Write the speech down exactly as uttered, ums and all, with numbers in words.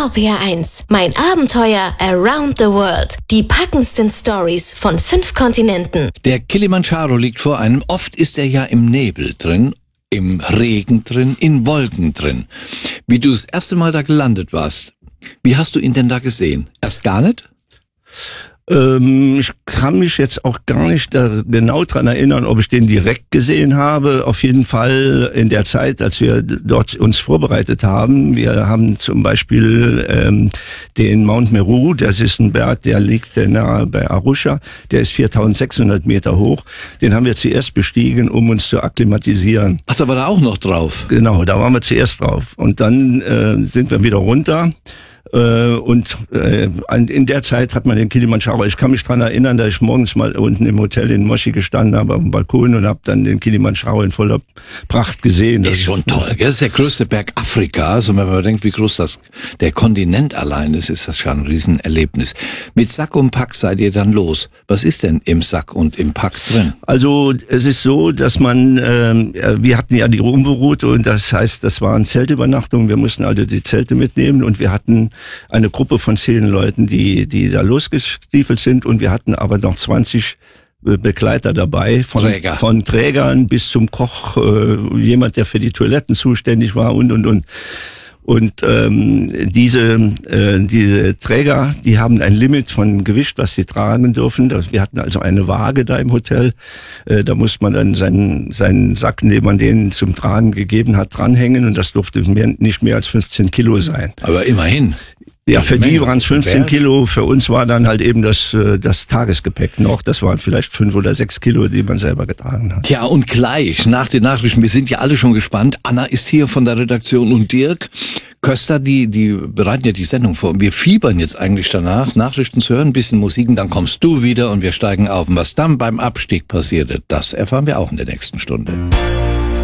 R P R eins. Mein Abenteuer around the world. Die packendsten Stories von fünf Kontinenten. Der Kilimandscharo liegt vor einem. Oft ist er ja im Nebel drin, im Regen drin, in Wolken drin. Wie du das erste Mal da gelandet warst, wie hast du ihn denn da gesehen? Erst gar nicht? Ähm, ich kann mich jetzt auch gar nicht da genau dran erinnern, ob ich den direkt gesehen habe. Auf jeden Fall in der Zeit, als wir dort uns vorbereitet haben. Wir haben zum Beispiel ähm, den Mount Meru, das ist ein Berg, der liegt nahe bei Arusha. Der ist viertausendsechshundert Meter hoch. Den haben wir zuerst bestiegen, um uns zu akklimatisieren. Ach, da war er auch noch drauf? Genau, da waren wir zuerst drauf. Und dann äh, sind wir wieder runter. Und äh, in der Zeit hat man den Kilimandscharo, ich kann mich dran erinnern, dass ich morgens mal unten im Hotel in Moshi gestanden habe, am Balkon und habe dann den Kilimandscharo in voller Pracht gesehen. Das ist schon toll, gell? Das ist der größte Berg Afrikas und wenn man denkt, wie groß das der Kontinent allein ist, ist das schon ein Riesenerlebnis. Mit Sack und Pack seid ihr dann los. Was ist denn im Sack und im Pack drin? Also es ist so, dass man, äh, wir hatten ja die Rumbo-Route und das heißt, das waren Zeltübernachtungen, wir mussten also die Zelte mitnehmen und wir hatten eine Gruppe von zehn Leuten, die die da losgestiefelt sind und wir hatten aber noch zwanzig Begleiter dabei, von, Träger. von Trägern bis zum Koch, äh, jemand, der für die Toiletten zuständig war und und und. Und ähm, diese äh, diese Träger, die haben ein Limit von Gewicht, was sie tragen dürfen. Wir hatten also eine Waage da im Hotel. Äh, da musste man dann seinen seinen Sack, den man denen zum Tragen gegeben hat, dranhängen und das durfte mehr, nicht mehr als fünfzehn Kilo sein. Aber immerhin. Ja, für die waren es fünfzehn Kilo, für uns war dann halt eben das das Tagesgepäck noch. Das waren vielleicht fünf oder sechs Kilo, die man selber getragen hat. Tja, und gleich nach den Nachrichten, wir sind ja alle schon gespannt. Anna ist hier von der Redaktion und Dirk Köster, die die bereiten ja die Sendung vor. Und wir fiebern jetzt eigentlich danach, Nachrichten zu hören, ein bisschen Musik, und dann kommst du wieder und wir steigen auf. Und was dann beim Abstieg passierte, das erfahren wir auch in der nächsten Stunde.